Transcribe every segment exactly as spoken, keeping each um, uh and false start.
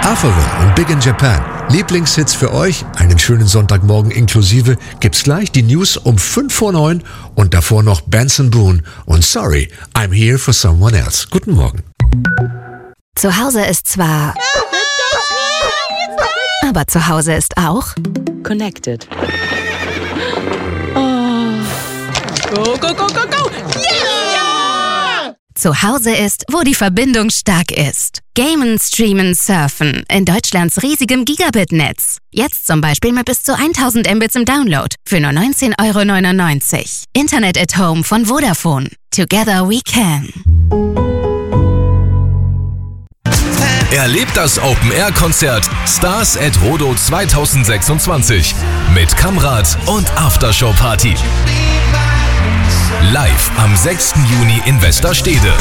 Avril und Big in Japan. Lieblingshits für euch, einen schönen Sonntagmorgen inklusive, gibt's gleich die News um fünf vor neun und davor noch Benson Boone und Sorry, I'm Here for Someone Else. Guten Morgen. Zu Hause ist zwar... aber zu Hause ist auch... Connected. Oh. Go, go, go, go, go! Yeah! Zu Hause ist, wo die Verbindung stark ist. Gamen, Streamen, Surfen in Deutschlands riesigem Gigabit-Netz. Jetzt zum Beispiel mit bis zu tausend Mbits im Download für nur neunzehn Euro neunundneunzig. Internet at Home von Vodafone. Together we can. Erlebt das Open-Air-Konzert Stars at Rodo zwanzig sechsundzwanzig mit Kamrat und Aftershow-Party. Live am sechsten Juni in Westerstede.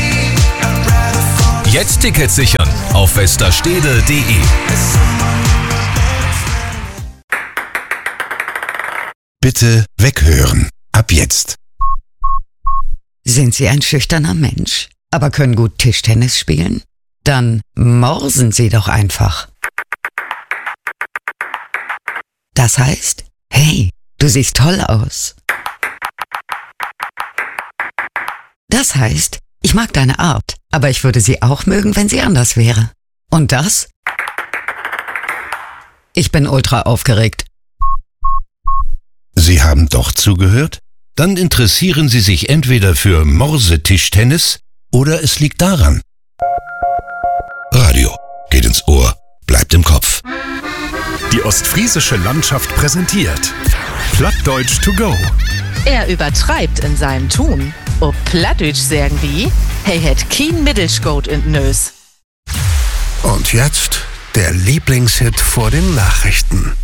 Jetzt Tickets sichern auf westerstede punkt de. Bitte weghören. Ab jetzt. Sind Sie ein schüchterner Mensch, aber können gut Tischtennis spielen? Dann morsen Sie doch einfach. Das heißt, hey, du siehst toll aus. Das heißt, ich mag deine Art, aber ich würde sie auch mögen, wenn sie anders wäre. Und das? Ich bin ultra aufgeregt. Sie haben doch zugehört? Dann interessieren Sie sich entweder für Morsetischtennis oder es liegt daran. Radio geht ins Ohr, bleibt im Kopf. Die ostfriesische Landschaft präsentiert Plattdeutsch to go. Er übertreibt in seinem Tun. Ob Plattdeutsch sagen wie, hey het kein Mittelschgot in Nös. Und jetzt der Lieblingshit vor den Nachrichten.